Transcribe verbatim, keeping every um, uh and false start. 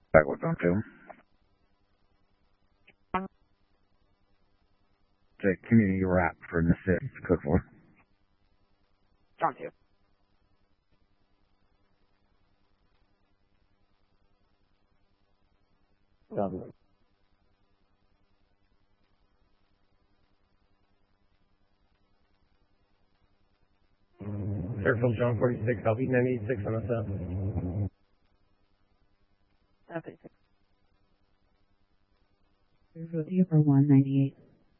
Back what's on two. It's a community wrap for the city to cook for. John two. Government. Fairfield John forty-six, I'll be ninety-six on the seven. Seven. Fairfield Upper one ninety-eight.